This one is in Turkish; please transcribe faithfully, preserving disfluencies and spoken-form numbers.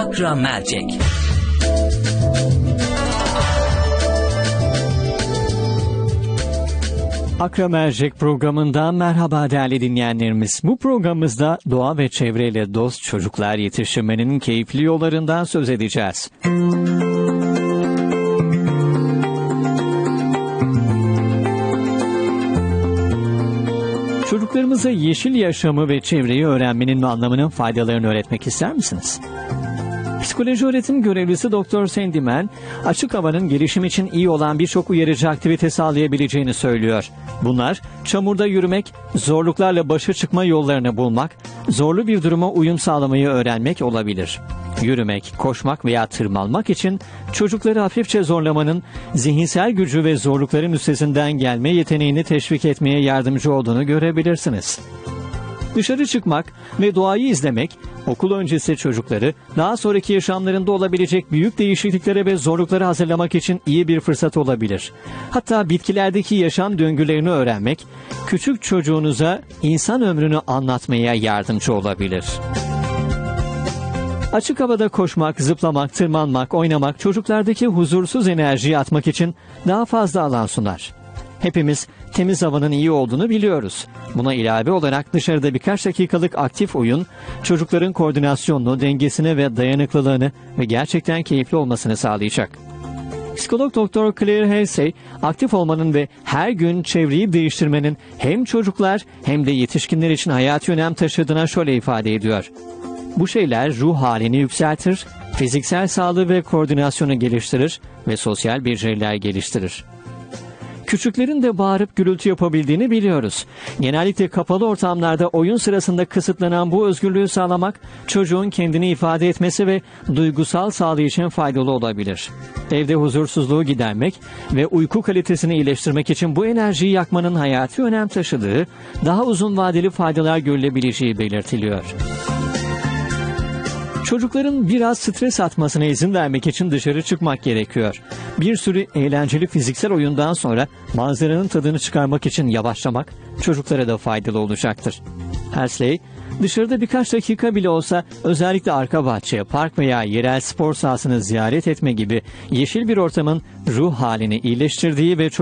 Akra Mercek. Akra Mercek programından merhaba değerli dinleyenlerimiz. Bu programımızda doğa ve çevreyle dost çocuklar yetiştirmenin keyifli yollarından söz edeceğiz. Çocuklarımıza yeşil yaşamı ve çevreyi öğrenmenin anlamının faydalarını öğretmek ister misiniz? Psikoloji öğretim görevlisi Doktor Sandy Mann, açık havanın gelişim için iyi olan birçok uyarıcı aktivite sağlayabileceğini söylüyor. Bunlar, çamurda yürümek, zorluklarla başa çıkma yollarını bulmak, zorlu bir duruma uyum sağlamayı öğrenmek olabilir. Yürümek, koşmak veya tırmanmak için çocukları hafifçe zorlamanın zihinsel gücü ve zorlukların üstesinden gelme yeteneğini teşvik etmeye yardımcı olduğunu görebilirsiniz. Dışarı çıkmak ve doğayı izlemek, okul öncesi çocukları daha sonraki yaşamlarında olabilecek büyük değişikliklere ve zorluklara hazırlamak için iyi bir fırsat olabilir. Hatta bitkilerdeki yaşam döngülerini öğrenmek, küçük çocuğunuza insan ömrünü anlatmaya yardımcı olabilir. Açık havada koşmak, zıplamak, tırmanmak, oynamak çocuklardaki huzursuz enerjiyi atmak için daha fazla alan sunar. Hepimiz temiz havanın iyi olduğunu biliyoruz. Buna ilave olarak dışarıda birkaç dakikalık aktif oyun, çocukların koordinasyonunu, dengesini ve dayanıklılığını ve gerçekten keyifli olmasını sağlayacak. Psikolog Doktor Claire Halsey, aktif olmanın ve her gün çevreyi değiştirmenin hem çocuklar hem de yetişkinler için hayati önem taşıdığına şöyle ifade ediyor. Bu şeyler ruh halini yükseltir, fiziksel sağlığı ve koordinasyonu geliştirir ve sosyal beceriler geliştirir. Küçüklerin de bağırıp gürültü yapabildiğini biliyoruz. Genellikle kapalı ortamlarda oyun sırasında kısıtlanan bu özgürlüğü sağlamak, çocuğun kendini ifade etmesi ve duygusal sağlığı için faydalı olabilir. Evde huzursuzluğu gidermek ve uyku kalitesini iyileştirmek için bu enerjiyi yakmanın hayati önem taşıdığı, daha uzun vadeli faydalar görülebileceği belirtiliyor. Çocukların biraz stres atmasına izin vermek için dışarı çıkmak gerekiyor. Bir sürü eğlenceli fiziksel oyundan sonra manzaranın tadını çıkarmak için yavaşlamak çocuklara da faydalı olacaktır. Halsey, dışarıda birkaç dakika bile olsa özellikle arka bahçe, park veya yerel spor sahasını ziyaret etme gibi yeşil bir ortamın ruh halini iyileştirdiği ve